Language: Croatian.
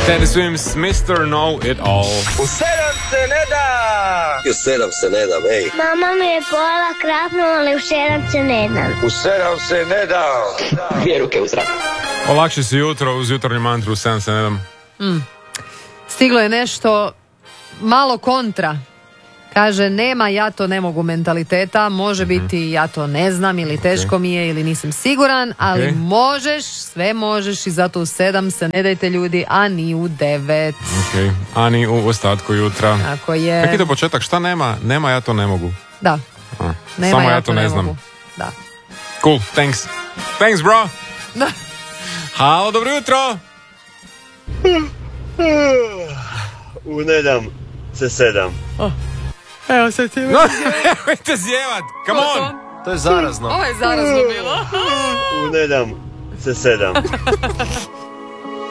Teddy Swims, Mr. Know It All. U 7 se ne da! U 7 se ne da, ej. Mama mi je pojela krapnu, ali u 7 se ne dam. U 7 se ne da! Dvije ruke u zrak. Olakši si jutro uz jutarnju mantru, 7 se ne dam. Stiglo je nešto malo kontra. Kaže, nema ja to ne mogu mentaliteta, može biti ja to ne znam ili teško mi je ili nisam siguran, ali možeš, sve možeš i zato u 7 se ne dajte ljudi, a ni u 9. Ok, a ni u ostatku jutra. Ako je... Kakvi to početak, šta nema? Nema ja to ne mogu. Da. Nema, samo ja to ne znam. mogu. Da. Cool, thanks. Thanks, bro. Da. Halo, dobro jutro. U ne dam se 7. Evo sad ti... Nemojte zjevat, come on. To je zarazno. Ovo je zarazno bilo. U ne dam se 7.